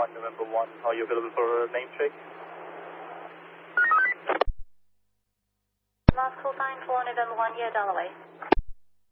1, November 1. Are you available for a name check? Last call sign for November 1, yeah, dial away.